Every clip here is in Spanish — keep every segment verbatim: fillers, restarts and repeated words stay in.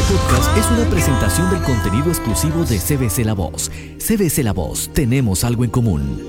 podcast es una presentación del contenido exclusivo de C B C La Voz. C B C La Voz, tenemos algo en común.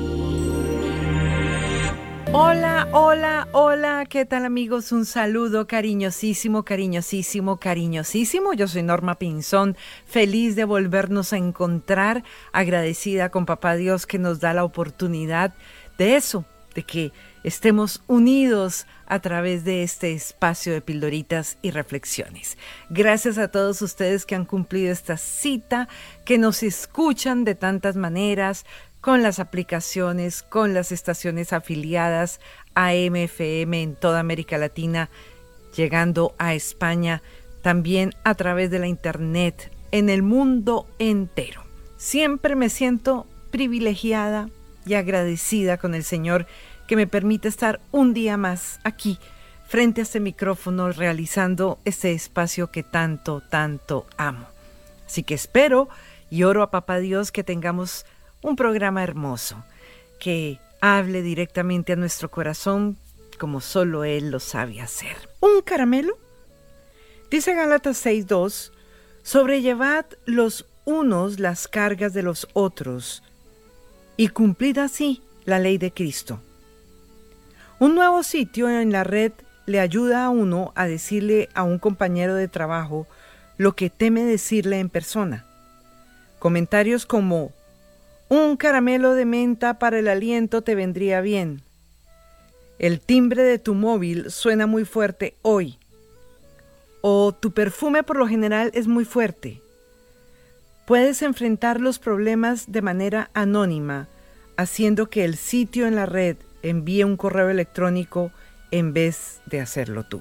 Hola, hola, hola, ¿qué tal amigos? Un saludo cariñosísimo, cariñosísimo, cariñosísimo. Yo soy Norma Pinzón, feliz de volvernos a encontrar, agradecida con Papá Dios que nos da la oportunidad de eso, de que estemos unidos a través de este espacio de pildoritas y reflexiones. Gracias a todos ustedes que han cumplido esta cita, que nos escuchan de tantas maneras, con las aplicaciones, con las estaciones afiliadas a M F M en toda América Latina, llegando a España, también a través de la internet, en el mundo entero. Siempre me siento privilegiada y agradecida con el Señor que me permite estar un día más aquí, frente a este micrófono, realizando este espacio que tanto, tanto amo. Así que espero y oro a Papá Dios que tengamos un programa hermoso, que hable directamente a nuestro corazón como solo Él lo sabe hacer. ¿Un caramelo? Dice Gálatas seis dos, sobrellevad los unos las cargas de los otros y cumplid así la ley de Cristo. Un nuevo sitio en la red le ayuda a uno a decirle a un compañero de trabajo lo que teme decirle en persona. Comentarios como: un caramelo de menta para el aliento te vendría bien. El timbre de tu móvil suena muy fuerte hoy. O tu perfume por lo general es muy fuerte. Puedes enfrentar los problemas de manera anónima, haciendo que el sitio en la red envíe un correo electrónico en vez de hacerlo tú.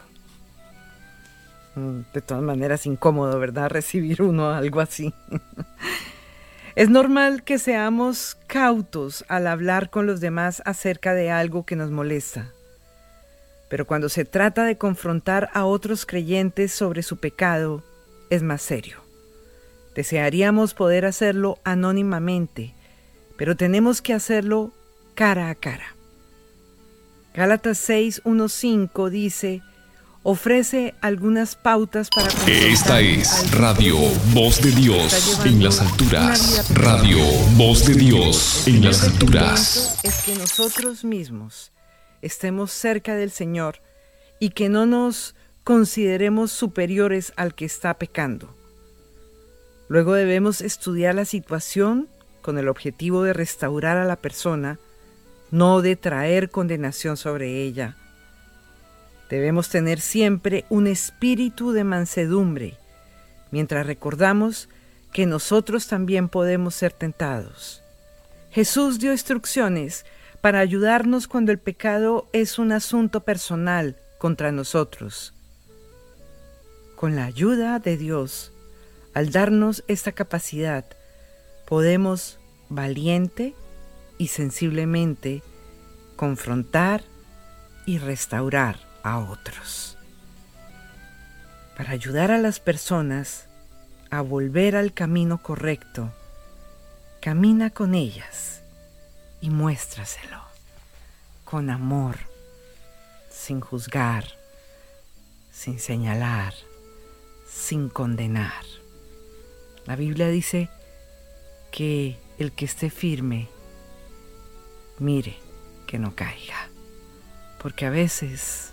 De todas maneras, incómodo, ¿verdad? Recibir uno algo así. Es normal que seamos cautos al hablar con los demás acerca de algo que nos molesta. Pero cuando se trata de confrontar a otros creyentes sobre su pecado, es más serio. Desearíamos poder hacerlo anónimamente, pero tenemos que hacerlo cara a cara. Gálatas seis uno cinco dice: ofrece algunas pautas para... Esta es Radio Voz de Dios en las alturas. Radio Voz de Dios en las alturas. Es que nosotros mismos estemos cerca del Señor y que no nos consideremos superiores al que está pecando. Luego debemos estudiar la situación con el objetivo de restaurar a la persona, no de traer condenación sobre ella. Debemos tener siempre un espíritu de mansedumbre, mientras recordamos que nosotros también podemos ser tentados. Jesús dio instrucciones para ayudarnos cuando el pecado es un asunto personal contra nosotros. Con la ayuda de Dios, al darnos esta capacidad, podemos valiente y sensiblemente confrontar y restaurar a otros. Para ayudar a las personas a volver al camino correcto, camina con ellas y muéstraselo con amor, sin juzgar, sin señalar, sin condenar. La Biblia dice que el que esté firme, mire que no caiga, porque a veces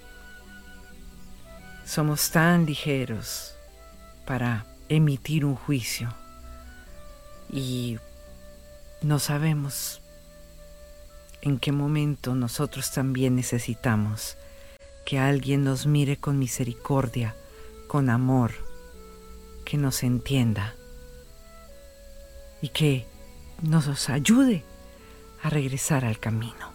somos tan ligeros para emitir un juicio y no sabemos en qué momento nosotros también necesitamos que alguien nos mire con misericordia, con amor, que nos entienda y que nos ayude a regresar al camino.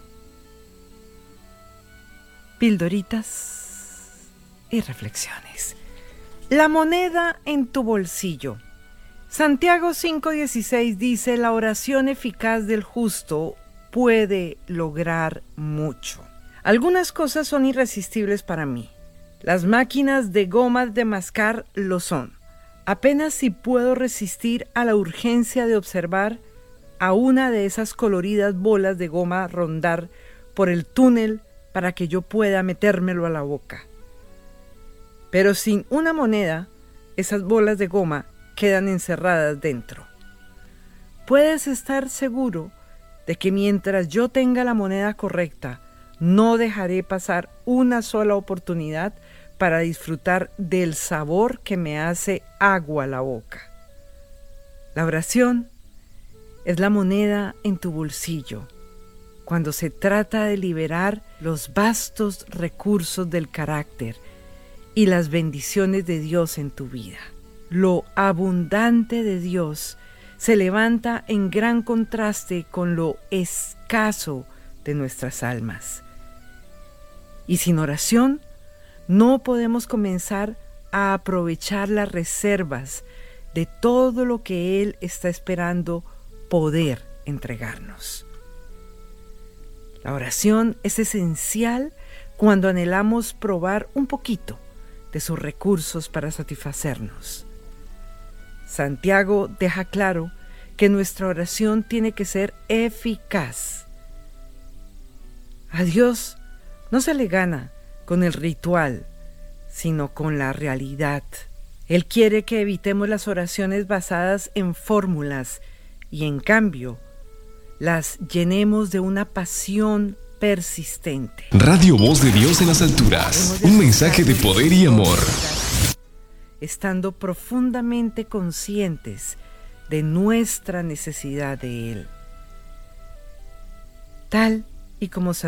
Pildoritas y reflexiones. La moneda en tu bolsillo. Santiago cinco dieciséis dice: la oración eficaz del justo puede lograr mucho. Algunas cosas son irresistibles para mí. Las máquinas de gomas de mascar lo son. Apenas si puedo resistir a la urgencia de observar a una de esas coloridas bolas de goma rondar por el túnel para que yo pueda metérmelo a la boca. Pero sin una moneda esas bolas de goma quedan encerradas dentro. Puedes estar seguro de que mientras yo tenga la moneda correcta, no dejaré pasar una sola oportunidad para disfrutar del sabor que me hace agua a la boca. La oración es la moneda en tu bolsillo cuando se trata de liberar los vastos recursos del carácter y las bendiciones de Dios en tu vida. Lo abundante de Dios se levanta en gran contraste con lo escaso de nuestras almas. Y sin oración no podemos comenzar a aprovechar las reservas de todo lo que Él está esperando poder entregarnos. La oración es esencial cuando anhelamos probar un poquito de sus recursos para satisfacernos. Santiago deja claro que nuestra oración tiene que ser eficaz. A Dios no se le gana con el ritual, sino con la realidad. Él quiere que evitemos las oraciones basadas en fórmulas y en cambio las llenemos de una pasión persistente. Radio Voz de Dios en las alturas, un mensaje de poder y amor. Estando profundamente conscientes de nuestra necesidad de Él. Tal y como